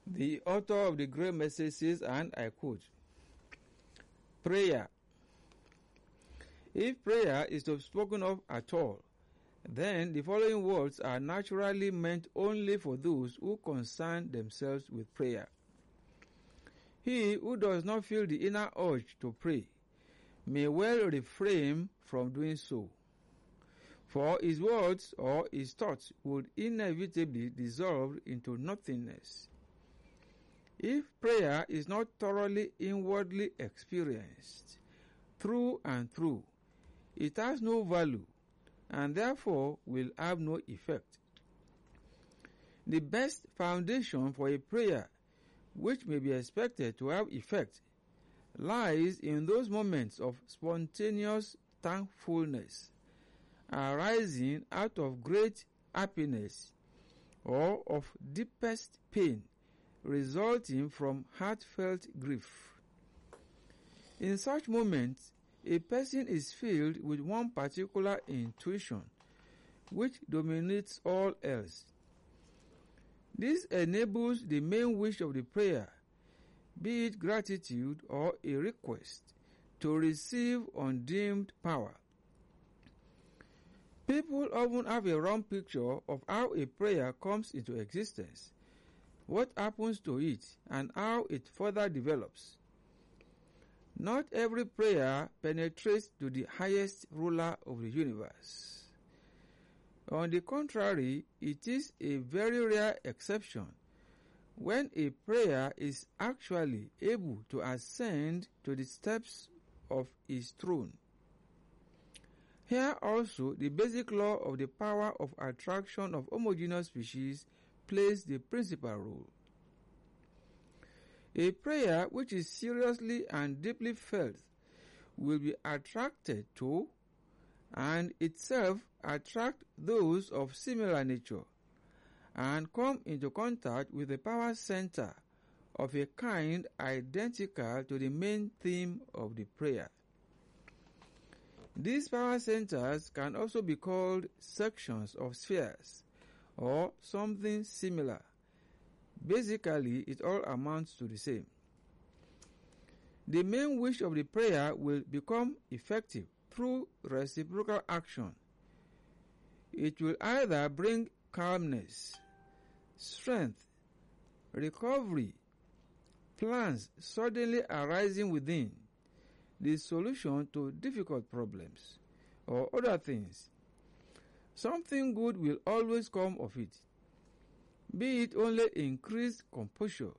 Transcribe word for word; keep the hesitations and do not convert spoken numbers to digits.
The author of the great message says, and I quote, "Prayer. If prayer is to be spoken of at all, then the following words are naturally meant only for those who concern themselves with prayer. He who does not feel the inner urge to pray may well refrain from doing so, for his words or his thoughts would inevitably dissolve into nothingness. If prayer is not thoroughly inwardly experienced, through and through, it has no value and therefore will have no effect. The best foundation for a prayer which may be expected to have effect lies in those moments of spontaneous thankfulness arising out of great happiness or of deepest pain resulting from heartfelt grief. In such moments, a person is filled with one particular intuition which dominates all else. This enables the main wish of the prayer, be it gratitude or a request, to receive undimmed power. People often have a wrong picture of how a prayer comes into existence, what happens to it, and how it further develops. Not every prayer penetrates to the highest ruler of the universe. On the contrary, it is a very rare exception when a prayer is actually able to ascend to the steps of his throne. Here also, the basic law of the power of attraction of homogeneous species plays the principal role. A prayer which is seriously and deeply felt will be attracted to and itself attract those of similar nature and come into contact with the power center of a kind identical to the main theme of the prayer. These power centers can also be called sections of spheres or something similar. Basically, it all amounts to the same. The main wish of the prayer will become effective through reciprocal action. It will either bring calmness, strength, recovery, plans suddenly arising within, the solution to difficult problems, or other things. Something good will always come of it, be it only increased composure,